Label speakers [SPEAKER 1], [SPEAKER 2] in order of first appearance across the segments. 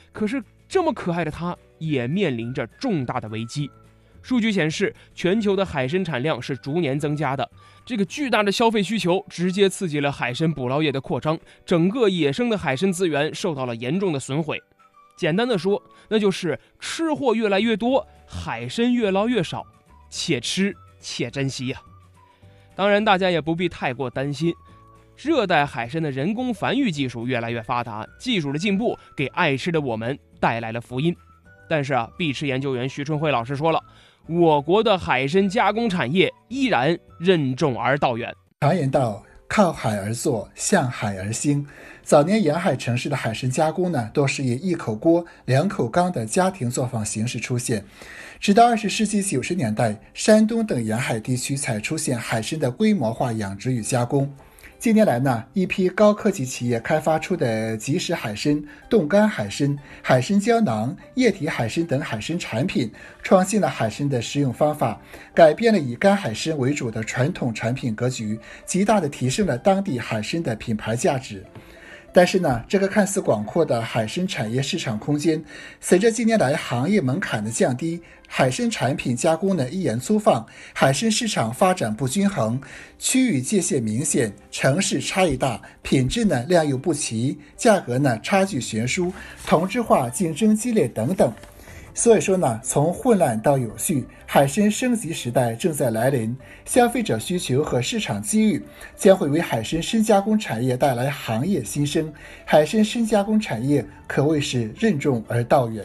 [SPEAKER 1] 可是这么可爱的它也面临着重大的危机。数据显示，全球的海参产量是逐年增加的，这个巨大的消费需求直接刺激了海参捕捞业的扩张，整个野生的海参资源受到了严重的损毁。简单的说，那就是吃货越来越多，海参越捞越少，且吃且珍惜呀。当然，大家也不必太过担心，热带海参的人工繁育技术越来越发达，技术的进步给爱吃的我们带来了福音。但是必吃研究员徐春辉老师说了，我国的海参加工产业依然任重而道远。
[SPEAKER 2] 常言道，靠海而坐，向海而兴。早年沿海城市的海参加工呢，多是以一口锅、两口缸的家庭作坊形式出现。直到20世纪90年代，山东等沿海地区才出现海参的规模化养殖与加工。近年来呢，一批高科技企业开发出的即食海参、冻干海参、海参胶囊、液体海参等海参产品，创新了海参的食用方法，改变了以干海参为主的传统产品格局，极大地提升了当地海参的品牌价值。但是呢，这个看似广阔的海参产业市场空间，随着近年来行业门槛的降低，海参产品加工呢依然粗放，海参市场发展不均衡，区域界限明显，城市差异大，品质呢良莠不齐，价格呢差距悬殊，同质化竞争激烈等等。所以说呢，从混乱到有序，海参升级时代正在来临，消费者需求和市场机遇将会为海参深加工产业带来行业新生，海参深加工产业可谓是任重而道远。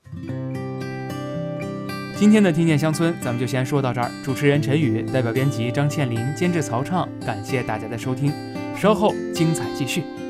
[SPEAKER 3] 今天的听见乡村咱们就先说到这儿，主持人陈宇，代表编辑张倩林，监制曹畅，感谢大家的收听，稍后精彩继续。